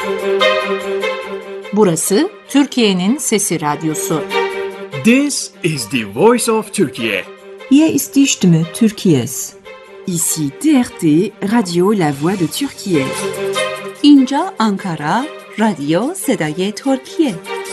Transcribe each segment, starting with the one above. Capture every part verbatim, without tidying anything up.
Burası Türkiye'nin Sesi Radyosu. This is the voice of Turkey. Hier ist die Stimme Türkiye's. Ici T R T, Radio La Voix de Türkiye. اینجا آنکارا، رادیو صدای ترکیه.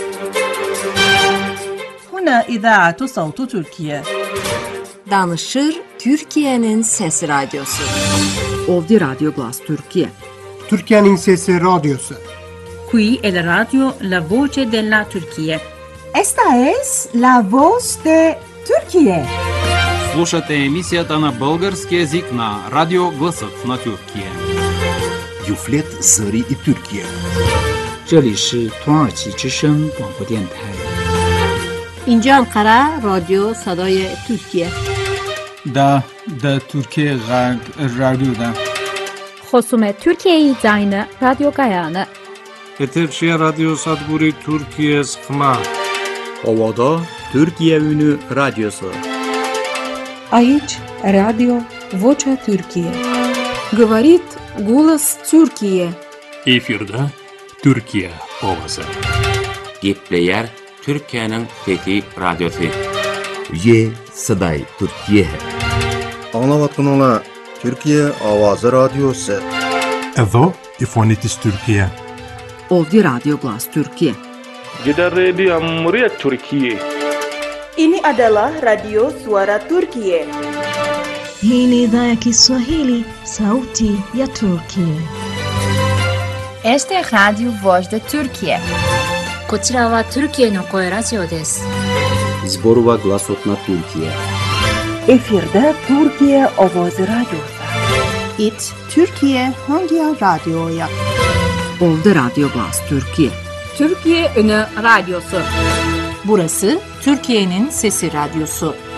هنا إذاعة صوت تركيا. Danışır Türkiye'nin Sesi Radyosu. Ovdi Radyo Glas Türkiye. Türkiye'nin Sesi Radyosu. Qui è la radio La Voce della Turquía. Esta es La Voz de Turquía. Слушате емисията на български език на Радио Гласът на Тюркия. Юфлет Зари и Türkiye. 这里是土耳其之声广播电台。 اینجا Ankara Radyo Sadaya Türkiye. Da da Türkiye Radyo'da. خصوم Türkiye Zayne Radyo Gayane. Eterşehir Radyo Sadburi Türkiye Sıkma. Ovada Türkiye Ünü Radyosu. Aici Radio Vocea Türkiye. Говорит голос Türkiye. Efirde Türkiye Ovası. Gepleyer Türkiye'nin Fethi Radyosu. Ye Saday Türkiye. Anlavatınla Türkiye Avazı Radyosu. Evo İfonitis Türkiye. Ovdi Radyo Glas Türkiye. Jeddah Radio Muryat Türkiye. Ini adalah Radio Suara Turkiye. Hii ni idhaa ya Kiswahili, sauti ya Turkiye. Este Radio Voz de Turkiye. こちらはトルキエの声ラジオです。 Zborova Glasot na Türkiye. Efirde Türkiye Ovoz Radyosu. It Türkiye Hangi Radyo'ya? Ovdi Radyo Glas Türkiye. Türkiye Ünü Radyosu. Burası Türkiye'nin Sesi Radyosu.